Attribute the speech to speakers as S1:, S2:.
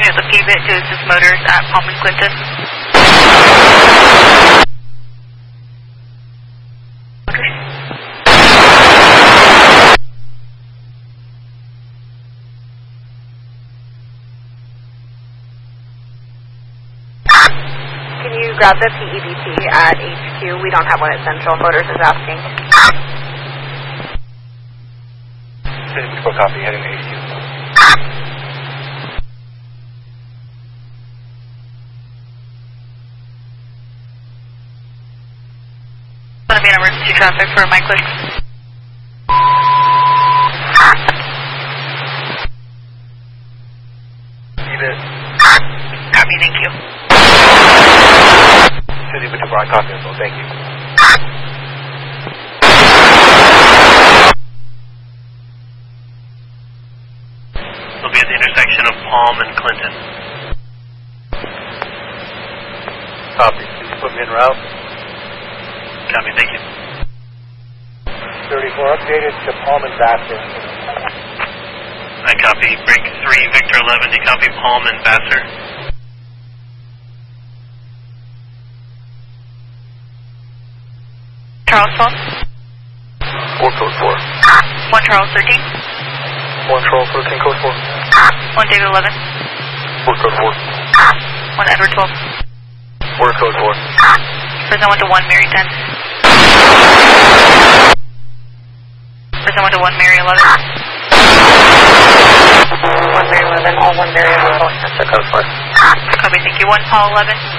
S1: at the P-bit to assist motors at Palm and Clinton.
S2: Can you grab the PEBT at HQ? We don't have one at Central. Motors is asking.
S3: Full copy, heading to HQ.
S1: Going to be an emergency traffic for my clicks.
S3: P-bit.
S1: Copy, thank you.
S3: City with the broad copy as well, thank you.
S4: We'll be at the intersection of Palm and Clinton.
S3: Copy. Please put me en route.
S4: Copy, thank you.
S3: 34 updated to Palm and Vassar.
S4: I copy. Break 3, Victor 11. Do you copy Palm and Vassar?
S1: Charles 12.
S3: 4 code 4.
S1: 1 Charles 13.
S3: 1 Charles 13 code 4.
S1: 1 David 11.
S3: 4 code 4.
S1: 1 Edward 12.
S3: 4 code 4.
S1: Present 1 to 1 Mary 10. Present 1 to 1 Mary 11.
S2: 1 Mary 11, all 1 Mary 11, going to code 4.
S1: Copy, thank you. 1 Paul 11.